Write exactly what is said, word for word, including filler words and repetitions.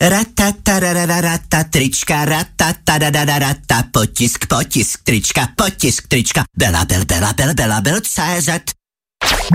Ratatarararata trička, ratatarararata potisk, potisk trička, potisk trička, Bela, bel, bela, bel, bela, bel, C Z.